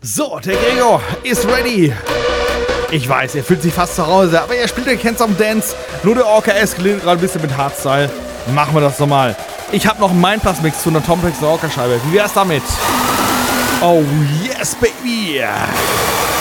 So, der Gregor ist ready. Ich weiß, er fühlt sich fast zu Hause, aber er spielt den Handsome Dance. Nur der Orca eskaliert gerade ein bisschen mit Hardstyle. Machen wir das nochmal. Ich habe noch einen Mindplus-Mix zu einer Tompex Orca-Scheibe. Wie wär's damit? Oh yes, baby!